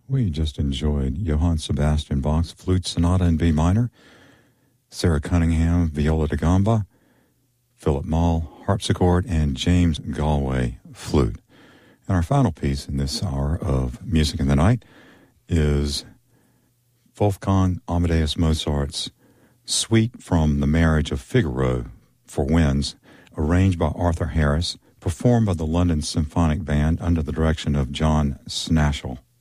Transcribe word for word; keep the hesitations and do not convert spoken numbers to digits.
We just enjoyed Johann Sebastian Bach's Flute Sonata in B minor, Sarah Cunningham, viola da gamba, Philip Maul, harpsichord, and James Galway, flute. And our final piece in this hour of Music in the Night is Wolfgang Amadeus Mozart's Suite from the Marriage of Figaro for Winds, arranged by Arthur Harris, performed by the London Symphonic Band under the direction of John Snashel.